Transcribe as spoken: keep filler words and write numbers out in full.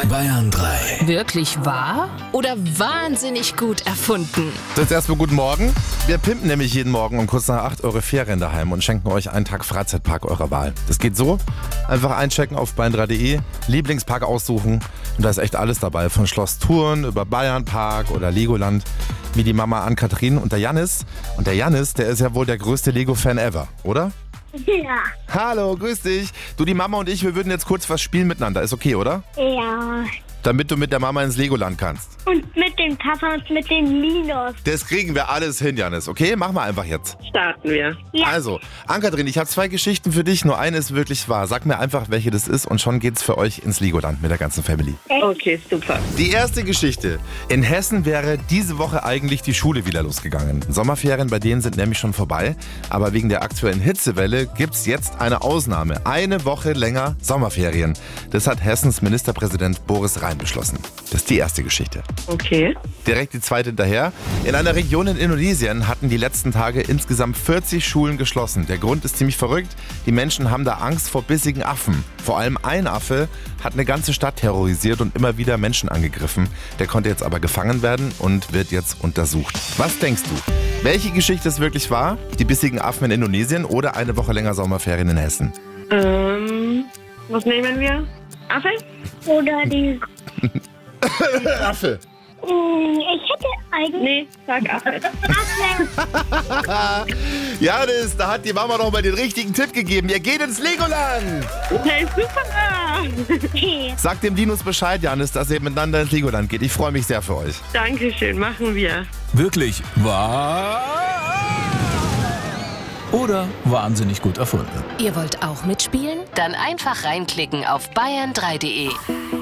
Bayern drei. Wirklich wahr oder wahnsinnig gut erfunden? Jetzt erstmal guten Morgen. Wir pimpen nämlich jeden Morgen um kurz nach acht eure Ferien daheim und schenken euch einen Tag Freizeitpark eurer Wahl. Das geht so: einfach einchecken auf bayern drei punkt de, Lieblingspark aussuchen und da ist echt alles dabei. Von Schloss Thurn über Bayernpark oder Legoland. Wie die Mama Ann-Kathrin und der Jannis. Und der Jannis, der ist ja wohl der größte Lego-Fan ever, oder? Ja. Hallo, grüß dich. Du, die Mama und ich, wir würden jetzt kurz was spielen miteinander. Ist okay, oder? Ja. Damit du mit der Mama ins Legoland kannst. Und mit dem Papa und mit dem Linus. Das kriegen wir alles hin, Jannis. Okay, machen wir einfach jetzt. Starten wir. Ja. Also, Ann-Kathrin, ich habe zwei Geschichten für dich. Nur eine ist wirklich wahr. Sag mir einfach, welche das ist und schon geht's für euch ins Legoland mit der ganzen Family. Okay, super. Die erste Geschichte. In Hessen wäre diese Woche eigentlich die Schule wieder losgegangen. Sommerferien bei denen sind nämlich schon vorbei. Aber wegen der aktuellen Hitzewelle gibt's jetzt eine Ausnahme. Eine Woche länger Sommerferien. Das hat Hessens Ministerpräsident Boris Rhein beschlossen. Das ist die erste Geschichte. Okay. Direkt die zweite hinterher. In einer Region in Indonesien hatten die letzten Tage insgesamt vierzig Schulen geschlossen. Der Grund ist ziemlich verrückt. Die Menschen haben da Angst vor bissigen Affen. Vor allem ein Affe hat eine ganze Stadt terrorisiert und immer wieder Menschen angegriffen. Der konnte jetzt aber gefangen werden und wird jetzt untersucht. Was denkst du? Welche Geschichte ist wirklich wahr? Die bissigen Affen in Indonesien oder eine Woche länger Sommerferien in Hessen? Ähm, was nehmen wir? Affe? Oder die... Affe. Hm, Ich hätte eigentlich... Nee, sag Affe. Affe. Ja, das, da hat die Mama noch mal den richtigen Tipp gegeben. Ihr geht ins Legoland. Hey, super. Sagt dem Linus Bescheid, Janis, dass ihr miteinander ins Legoland geht. Ich freue mich sehr für euch. Dankeschön, machen wir. Wirklich wahr oder wahnsinnig gut erfunden? Ihr wollt auch mitspielen? Dann einfach reinklicken auf bayern drei punkt de.